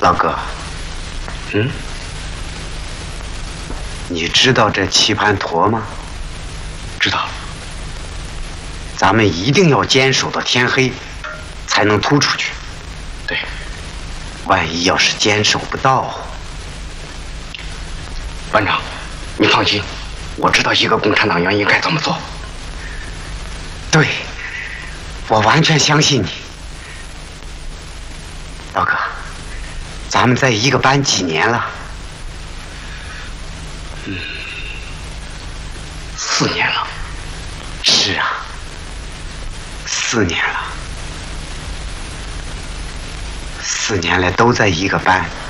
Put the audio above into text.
老哥，你知道这棋盘砣吗？ 知道。 咱们一定要坚守到天黑，才能突出去。 对。 万一要是坚守不到， 班长，你放心，我知道一个共产党员应该怎么做。 对，我完全相信你。老哥，咱们在一个班几年了 ？4年了。 是啊，4年了，4年来都在一个班。